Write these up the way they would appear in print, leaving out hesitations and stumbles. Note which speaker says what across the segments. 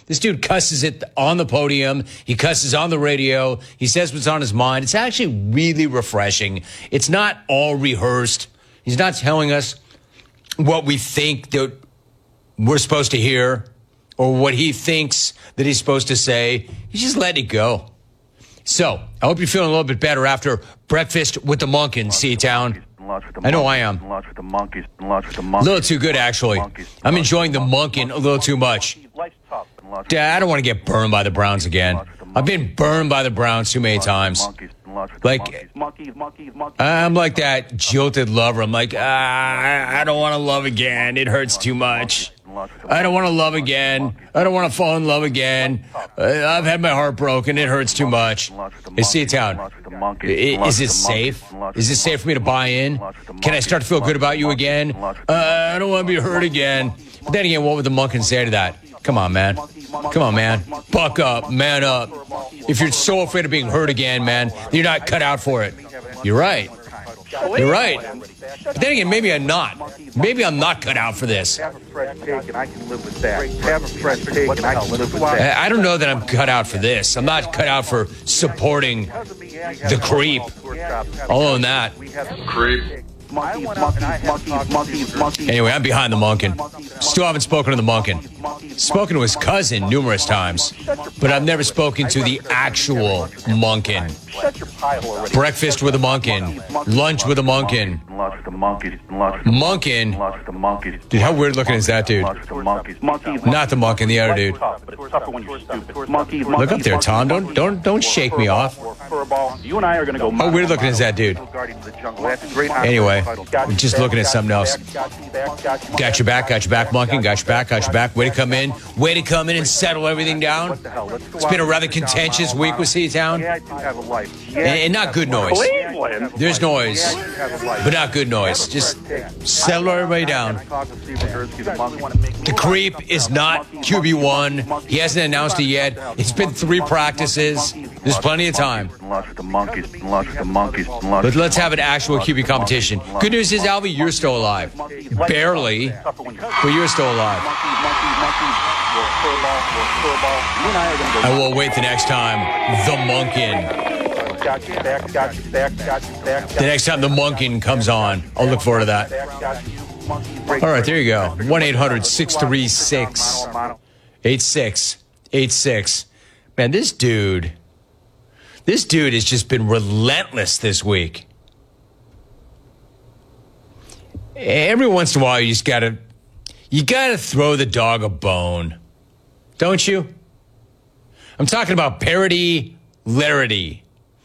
Speaker 1: This dude cusses it on the podium. He cusses on the radio. He says what's on his mind. It's actually really refreshing. It's not all rehearsed. He's not telling us what we think that we're supposed to hear or what he thinks that he's supposed to say. He's just letting it go. So I hope you're feeling a little bit better after breakfast with the monk in Seatown. I know I am. A little too good, actually. I'm enjoying the monkin' a little too much. Dad, I don't want to get burned by the Browns again. I've been burned by the Browns too many times. Like, I'm like that jilted lover. I'm like, I don't want to love again. It hurts too much. I don't want to love again. I don't want to fall in love again. I've had my heart broken. It hurts too much. Hey, Seatown, is it safe? Is it safe for me to buy in? Can I start to feel good about you again? I don't want to be hurt again. But then again, what would the monkin say to that? Come on, man. Come on, man. Buck up. Man up. If you're so afraid of being hurt again, man, you're not cut out for it. You're right. You're right. But then again, maybe I'm not. Maybe I'm not cut out for this. I don't know that I'm cut out for this. I'm not cut out for supporting the creep. I'll own that.
Speaker 2: Creep.
Speaker 1: Anyway, I'm behind the monkin'. Still haven't spoken to the monkin'. Spoken to his cousin numerous times, but I've never spoken to the actual monkin'. Breakfast with a monkin'. Lunch with a monkin'. Monkin'. Dude, how weird looking is that dude? Not the monkin', the other dude. Look up there, Tom. Don't shake me off. How weird looking is that dude? Anyway, I'm just looking at something else. Got your back, monkin'. Got your back. Way to come in and settle everything down. It's been a rather contentious week with Seatown. And not good noise. There's noise, but not good noise. Just settle everybody down. The creep is not QB1. He hasn't announced it yet. It's been 3 practices. There's plenty of time. But let's have an actual QB competition. Good news is, Alvy, you're still alive. Barely, but you're still alive. I will wait the next time the monkin'. The next time the monkin' comes on, I'll look forward to that. All right, there you go. 1-800-636-8686. Man, this dude has just been relentless this week. Every once in a while, you gotta throw the dog a bone, don't you? I'm talking about parody, Larry.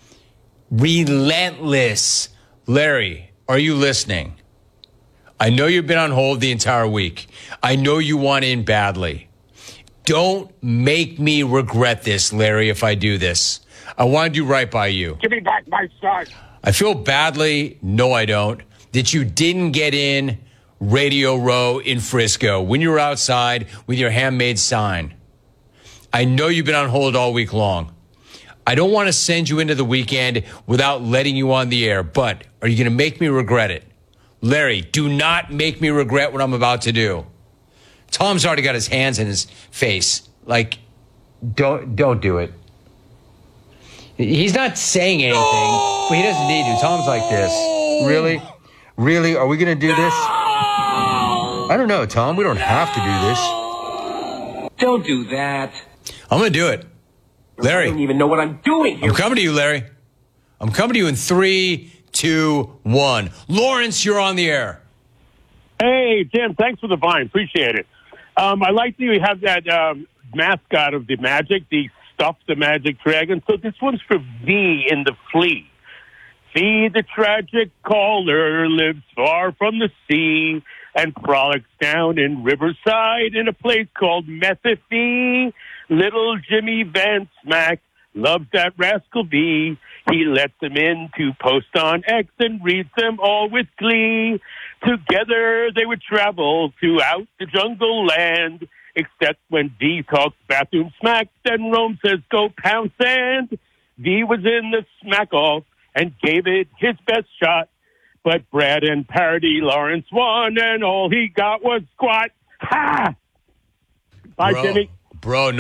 Speaker 1: Relentless. Larry, are you listening? I know you've been on hold the entire week. I know you want in badly. Don't make me regret this, Larry, if I do this. I want to do right by you.
Speaker 3: Give me back my son.
Speaker 1: I feel badly, no I don't, that you didn't get in Radio Row in Frisco when you were outside with your handmade sign. I know you've been on hold all week long. I don't want to send you into the weekend without letting you on the air, but are you going to make me regret it? Larry, do not make me regret what I'm about to do. Tom's already got his hands in his face. Like, don't do it. He's not saying anything, but he doesn't need to. Tom's like this. Really? Really? Are we going to do this? I don't know, Tom. We don't have to do this.
Speaker 3: Don't do that.
Speaker 1: I'm going to do it. Larry.
Speaker 3: I don't even know what I'm doing here.
Speaker 1: I'm coming to you, Larry. I'm coming to you in 3, 2, 1. Lawrence, you're on the air.
Speaker 4: Hey, Tim, thanks for the vine. Appreciate it. I like that you have that mascot of the Magic, the Magic Dragon. So this one's for V in the Flea. V, the tragic caller, lives far from the sea and frolics down in Riverside in a place called Methaphy. Little Jimmy Van Smack loves that rascal V. He lets them in to post on X and reads them all with glee. Together they would travel throughout the jungle land, except when V talks bathroom smack, then Rome says go pound sand. V was in the smack off and gave it his best shot, but Brad and Parody Lawrence won, and all he got was squat. Ha! Bye, Jimmy.
Speaker 1: Bro,